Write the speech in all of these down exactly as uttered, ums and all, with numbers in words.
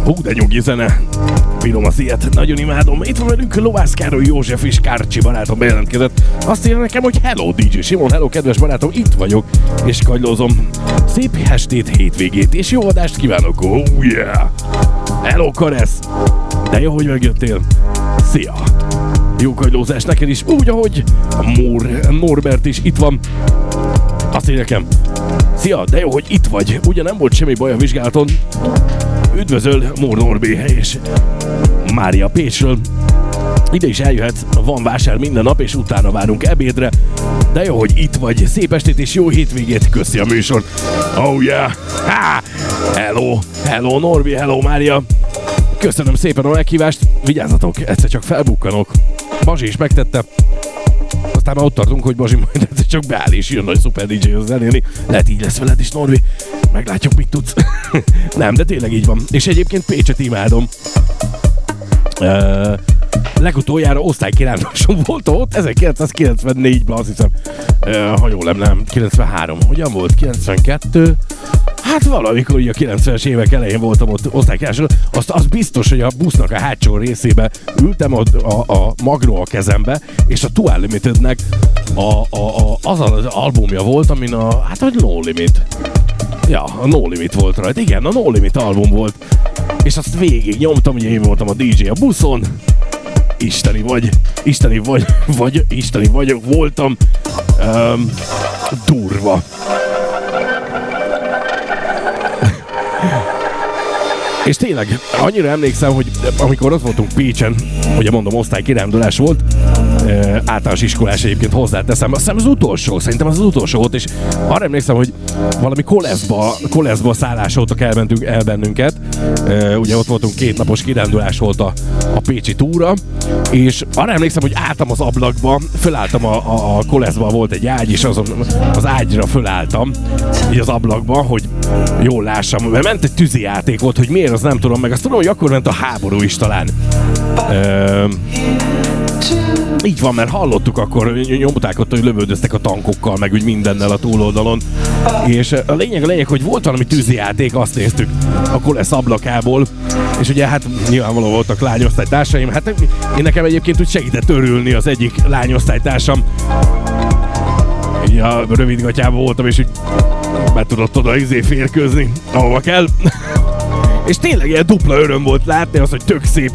Hú, de nyugi zene. Bírom az ilyet, nagyon imádom. Itt van velünk Lovász Károly József és Kárcsi barátom bejelentkezett. Azt írja nekem, hogy hello dé dzsé Simon, hello kedves barátom, itt vagyok, és kagylózom. Szép estét, hétvégét, és jó adást kívánok. Oh yeah! Hello Karesz! De jó, hogy megjöttél. Szia! Jó kagylózás neked is, úgy ahogy a Mór, Norbert is itt van. Azt írja nekem. Szia, de jó, hogy itt vagy. Ugye nem volt semmi baj a vizsgálaton. Üdvözöl Mór Norbi és Mária Pécsről. Ide is eljöhetsz, van vásár minden nap, és utána várunk ebédre. De jó, hogy itt vagy. Szép estét és jó hétvégét. Köszi a műsort. Oh yeah! Ha! Hello! Hello Norbi, hello Mária! Köszönöm szépen a meghívást. Vigyázzatok, egyszer csak felbukkanok. Bazsi is megtette. Aztán már ott tartunk, hogy Bazsi majd egyszer csak beáll és jön nagy szuper dé dzséhoz zenélni. Lehet így lesz veled is, Norbi. Meglátjuk, mit tudsz. Nem, de tényleg így van. És egyébként Pécset imádom. Uh, legutoljára osztálykiránduláson voltam ott, ezerkilencszázkilencvennégyben, azt hiszem, uh, ha jól nem, kilencvenhárom. Hogyan volt? kilencvenkettő? Hát valamikor így a kilencvenes évek elején voltam ott osztálykiránduláson. Azt az biztos, hogy a busznak a hátsó részébe ültem a, a, a Magno a kezembe, és a Two Unlimitednek a, a, a, az az albumja volt, amin a, hát hogy No Limit. Ja, a No Limit volt rajta. Igen, a No Limit album volt. És azt végig nyomtam, ugye én voltam a dé dzsé a buszon. Isteni vagy, isteni vagy, vagy, isteni vagyok, voltam. Um, durva. És tényleg, annyira emlékszem, hogy amikor ott voltunk Pécsen, ugye mondom, osztálykirándulás volt, e, általános iskolás egyébként hozzáteszem, azt hiszem az utolsó, szerintem az, az utolsó volt, és arra emlékszem, hogy valami koleszba, koleszba szállásoltak el, bentünk, el bennünket, e, ugye ott voltunk, két napos kirándulás volt a, a pécsi túra, és arra emlékszem, hogy álltam az ablakba, fölálltam a, a, a koleszba, volt egy ágy, és azon, az ágyra fölálltam, így az ablakba, hogy jól lássam, mert ment egy tűzijáték volt, hogy miért, az nem tudom, meg azt tudom, hogy akkor ment a háború is talán. Ehm, így van, mert hallottuk akkor, nyomták ott, hogy lövöldöztek a tankokkal, meg úgy mindennel a túloldalon. És a lényeg a lényeg, hogy volt valami tűzijáték, azt néztük a kolesz ablakából, és ugye hát nyilvánvalóan voltak lányosztálytársaim, hát én nekem egyébként úgy segített örülni az egyik lányosztálytársam. Így a rövidgatjában voltam, és úgy be tudott oda izé férkőzni, ahova kell. És tényleg ilyen dupla öröm volt látni azt, hogy tök szép.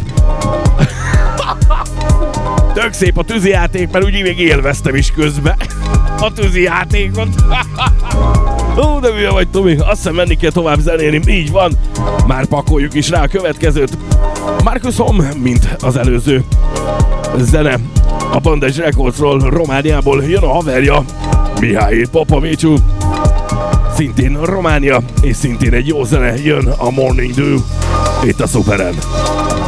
Tök szép a tűzijáték, mert úgy még élveztem is közben a tűzijátékot. Ó, de milyen vagy, Tomi? Azt hiszem menni kell tovább zenélni. Így van. Már pakoljuk is rá a következőt. Marcus Hom, mint az előző zene. A Bandage Recordsról, Romániából jön a haverja, Mihály Papamicsu. Szintén Románia, és szintén egy jó zene, jön a Morning Dew itt a Superen.